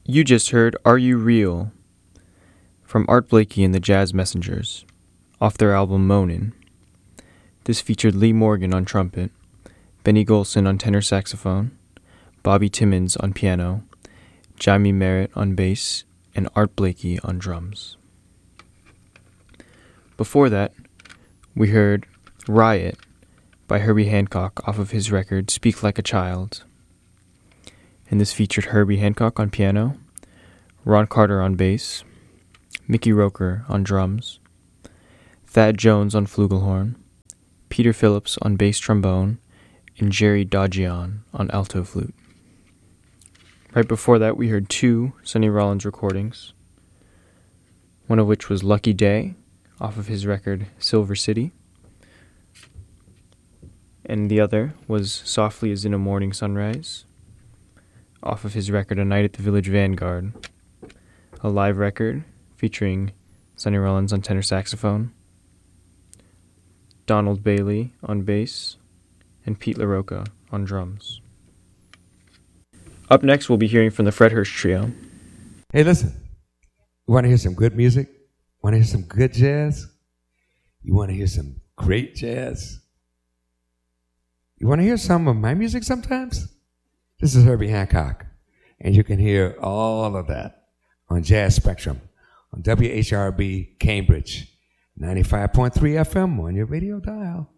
You just heard Are You Real from Art Blakey and the Jazz Messengers off their album Moanin'. This featured Lee Morgan on trumpet, Benny Golson on tenor saxophone, Bobby Timmons on piano, Jaime Merritt on bass, and Art Blakey on drums. Before that, we heard Riot by Herbie Hancock off of his record Speak Like a Child. And this featured Herbie Hancock on piano, Ron Carter on bass, Mickey Roker on drums, Thad Jones on flugelhorn, Peter Phillips on bass trombone, and Jerry Dodgion on alto flute. Right before that, we heard two Sonny Rollins recordings, one of which was Lucky Day off of his record Silver City, and the other was Softly as in a Morning Sunrise off of his record A Night at the Village Vanguard, a live record featuring Sonny Rollins on tenor saxophone, Donald Bailey on bass, and Pete LaRocca on drums. Up next, we'll be hearing from the Fred Hurst Trio. Hey, listen. You want to hear some good music? Want to hear some good jazz? You want to hear some great jazz? You want to hear some of my music sometimes? This is Herbie Hancock, and you can hear all of that on Jazz Spectrum on WHRB Cambridge, 95.3 FM on your radio dial.